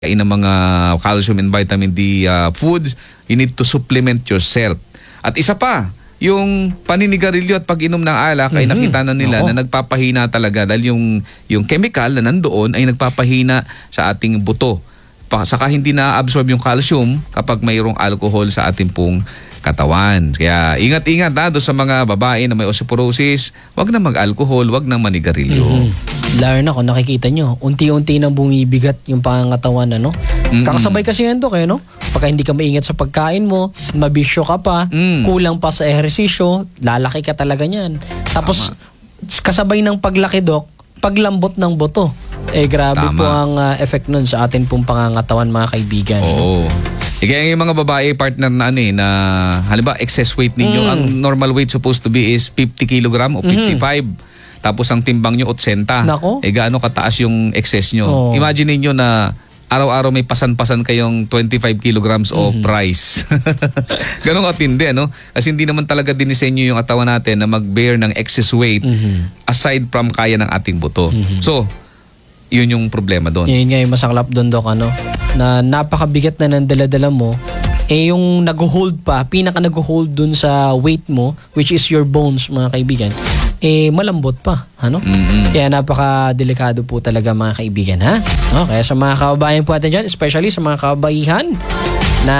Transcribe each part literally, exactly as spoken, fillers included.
ng mga calcium and vitamin D uh, foods, you need to supplement yourself. At isa pa, yung paninigarilyo at pag-inom ng alak ay mm-hmm. nakita na nila Oo. na nagpapahina talaga dahil yung, yung chemical na nandoon ay nagpapahina sa ating buto. Saka hindi na-absorb yung calcium kapag mayroong alcohol sa ating pong katawan. Kaya ingat-ingat ha doon sa mga babae na may osteoporosis, wag na mag-alcohol, wag na manigarilyo. Mm-hmm. Lalo na kung nakikita nyo, unti-unti nang bumibigat yung pangangatawan, ano? Mm-hmm. Kakasabay kasi yan, Dok, eh, no? Pagka hindi ka maingat sa pagkain mo, mabisyo ka pa, mm. kulang pa sa ehersisyo, lalaki ka talaga niyan. Tapos, Tama. kasabay ng paglaki, Dok, paglambot ng buto. Eh, grabe Tama. po ang uh, effect nun sa atin pong pangangatawan, mga kaibigan. Oo. E kaya yung mga babae partner na ano eh, na halimbawa excess weight ninyo, mm. ang normal weight supposed to be is fifty kilogram o fifty-five. Mm-hmm. Tapos ang timbang nyo eighty. Nako. Eh gaano kataas yung excess nyo. Oh. Imagine niyo na araw-araw may pasan-pasan kayong twenty-five kilograms mm-hmm. of rice. Ganong katindi, ano? Kasi hindi naman talaga dinisenyo yung katawan natin na mag-bear ng excess weight mm-hmm. aside from kaya ng ating buto. Mm-hmm. So, yun yung problema doon. Yun nga yung masaklap doon, Dok, ano? Na napakabigat na ng dala-dala mo, eh yung nag-hold pa, pinaka nag-hold dun sa weight mo, which is your bones, mga kaibigan, eh malambot pa, ano? Mm-hmm. Kaya napaka-delikado po talaga, mga kaibigan, ha? No? Kaya sa mga kababayan po natin dyan, especially sa mga kababaihan na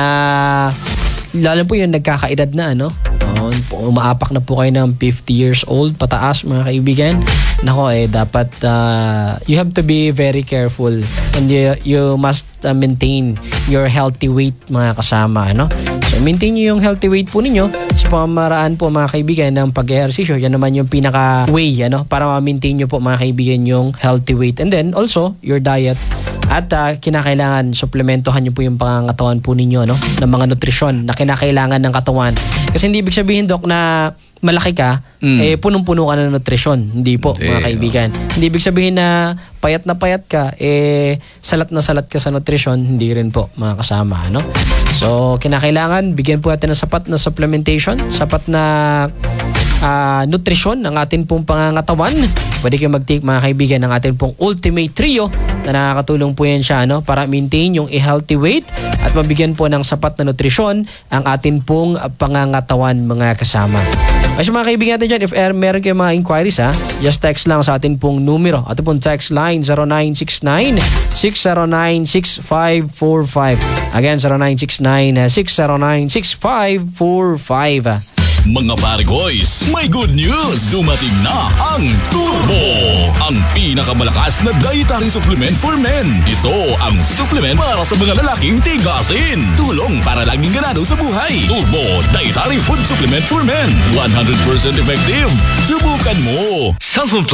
lalo po yung nagkakaedad na, ano? Umaapak na po kayo ng fifty years old pataas, mga kaibigan. Nako eh, dapat uh, you have to be very careful and you, you must uh, maintain your healthy weight, mga kasama, ano? So maintain nyo yung healthy weight po ninyo sa pamaraan po, mga kaibigan, ng pag-ehersisyo. Yan naman yung pinaka way, ano, para ma-maintain nyo po, mga kaibigan, yung healthy weight. And then also your diet. At uh, kinakailangan suplementohan nyo po yung pangangatawan po ninyo, no, ng mga nutrisyon na kinakailangan ng katawan. Kasi hindi ibig sabihin, Dok, na malaki ka, mm. eh punong-puno ka ng nutrisyon. Hindi po, hindi, mga kaibigan. Oh. Hindi ibig sabihin na payat na payat ka, eh salat na salat ka sa nutrisyon. Hindi rin po, mga kasama, no? So, kinakailangan, bigyan po natin ng sapat na supplementation, sapat na uh, nutrisyon ng ating pong pangangatawan. Pwede kayo mag-take, mga kaibigan, ng ating pong Ultimate Trio na nakakatulong po yan siya, no, para maintain yung healthy weight at mabigyan po ng sapat na nutrisyon ang ating pong pangangatawan, mga kasama. Ay, so mga kaibigan natin dyan, if er, meron kayong mga inquiries, ha, just text lang sa atin pong numero. Ato pong text line zero nine six nine, six zero nine, six five four five. Again, zero nine six nine, six zero nine, six five four five. Mga pare boys, may good news! Dumating na ang Turbo! Ang pinakamalakas na dietary supplement for men. Ito ang supplement para sa mga lalaking tigasin. Tulong para laging ganado sa buhay. Turbo Dietary Food Supplement for Men. one hundred percent effective. Subukan mo! Samsung